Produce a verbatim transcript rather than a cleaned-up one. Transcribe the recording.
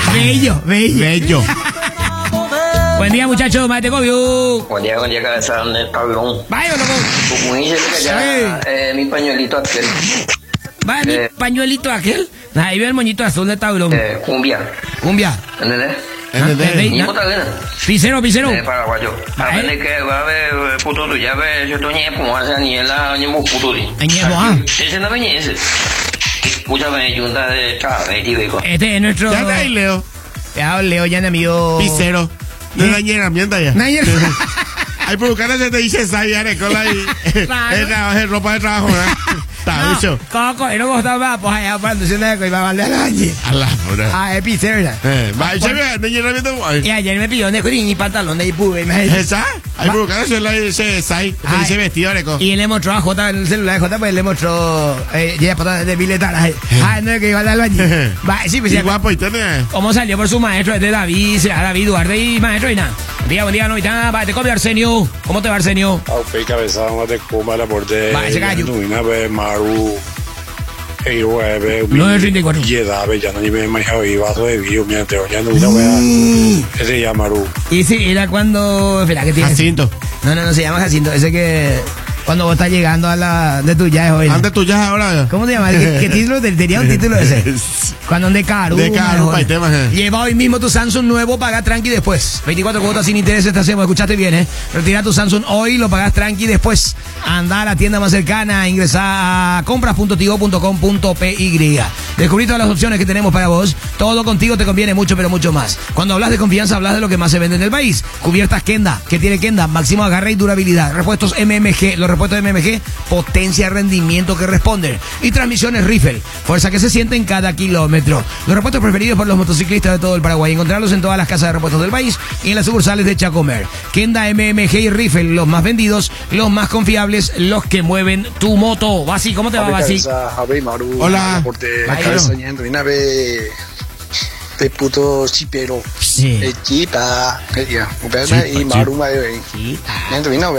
Bello, bello. Bello. Buen día, muchachos, Maite Cobio. Buen día, buen día, cabeza del tablón. Vaya, loco. Como dice que ya, eh, mi pañuelito aquel. Vaya, mi Eh. pañuelito aquel. Ahí ve el moñito azul de tablón. Eh, cumbia. Cumbia. ¿Entendés? ¿Entendés? Ni puta gana. Pisero, pisero. Eh, paraguayo. A Vale. ver, que va a ver, puto tú, ya ves, yo estoy ñepo, hace ni el año muy puto. Ñepo, ah. Ese no me ese. Escúchame, junta de chave, tío. Este es nuestro. Ya está ahí, Leo. Ya, Leo, ya, amigo. Picero. No ¿Eh? dañé herramienta ya. Nayer. Ay, por buscar ese te dice Saya, Recola y. Claro. Es tra- es ropa de trabajo, ¿verdad? Está bicho. Coco, y no costaba, pues allá para el de y va a valer la calle. A la hora. Ah, es pisero. Eh, va, y se ve, dañé herramienta. Y ayer me pidió de y pantalón de Ipu, imagínate. ¿Esa? Ay, por buscar ese, ese Sai. Te Ay. dice vestido, Reco. Y le mostró a J en el celular de J, pues le mostró. Eh, ya para de biletar. Ah, no es que iba a dar al baño. Va, sí, pues Y ya. guapo, y tiene. ¿Cómo salió por su maestro? Es de David, será David Duarte y maestro y nada. Día, buen día, no y nada. Va, te copia Arsenio. ¿Cómo te va, Arsenio? Aupe cabeza de coma la porte. Va, ese gallo. Una vez Maru. Ey, güey, nueve treinta y cuatro. Y edad, ya no ni me imagino y vaso de vídeo, mira, te oye, no, una wea. Ese se llama Maru. Y sí, era cuando. Espera, ¿qué tienes? Jacinto. No, no, no se llama Jacinto. Ese que. Cuando vos estás llegando a la. De tu ya hoy. Antes tú ya ahora. ¿Cómo te llamas? ¿Qué, qué título? Tenía un título ese. Cuando de caro. De caro, pa' el tema, eh. Lleva hoy mismo tu Samsung nuevo, paga tranqui después. veinticuatro cuotas sin interés, te hacemos. Escuchaste bien, ¿eh? Retira tu Samsung hoy, lo pagas tranqui después. Anda a la tienda más cercana, ingresa a compras punto tigo punto com punto py. Descubrí todas las opciones que tenemos para vos. Todo contigo te conviene mucho, pero mucho más. Cuando hablas de confianza, hablas de lo que más se vende en el país. Cubiertas Kenda. ¿Qué tiene Kenda? Máximo agarre y durabilidad. Repuestos M M G. Los repuestos M M G, potencia, rendimiento que responden. Y transmisiones Riffle. Fuerza que se siente en cada kilómetro. Los repuestos preferidos por los motociclistas de todo el Paraguay. Encontrarlos en todas las casas de repuestos del país y en las sucursales de Chacomer. Kenda, M M G y Riffle, los más vendidos, los más confiables, los que mueven tu moto. Basi, ¿cómo te va, Basi? Hola. Vaya, Cabeza, no. una vez. De puto chipero. Sí. Chita. Chipa, Y Maru, madre. Sí. Mientras vino,